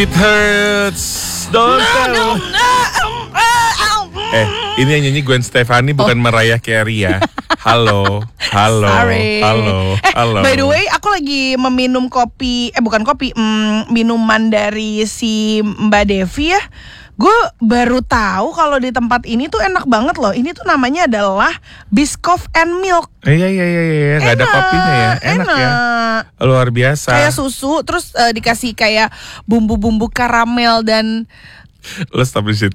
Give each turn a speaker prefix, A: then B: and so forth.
A: It hurts, don't tell. Ini yang nyanyi Gwen Stefani bukan Mariah Carey ya. Halo.
B: Sorry.
A: Halo.
B: By the way, aku lagi meminum minuman dari si Mbak Devi ya. Gue baru tahu kalau di tempat ini tuh enak banget loh. Ini tuh namanya adalah Biscoff and Milk.
A: Iya. Gak ada kopinya ya. Enak ya. Luar biasa.
B: Kayak susu, terus dikasih kayak bumbu-bumbu karamel dan
A: Lo stop di situ.